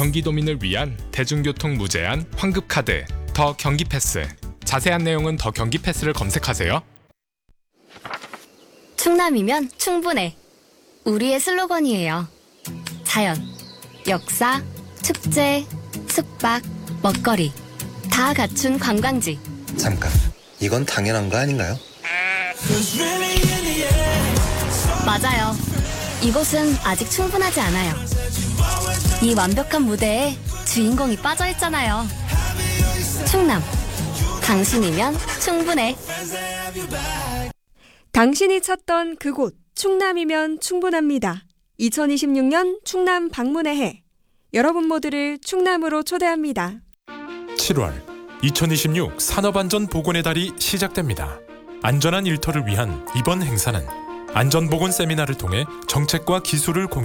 경기도민을 위한 대중교통 무제한 환급카드 더 경기패스. 자세한 내용은 더 경기패스를 검색하세요. 충남이면 충분해. 우리의 슬로건이에요. 자연, 역사, 축제, 숙박, 먹거리 다 갖춘 관광지. 잠깐, 이건 당연한 거 아닌가요? 맞아요. 이곳은 아직 충분하지 않아요. 이 완벽한 무대에 주인공이 빠져있잖아요. 충남, 당신이면 충분해. 당신이 찾던 그곳 충남이면 충분합니다. 2026년 충남 방문의 해. 여러분 모두를 충남으로 초대합니다. 7월 2026 산업안전 보건의 달이 시작됩니다. 안전한 일터를 위한 이번 행사는 안전보건 세미나를 통해 정책과 기술을 공유합니다.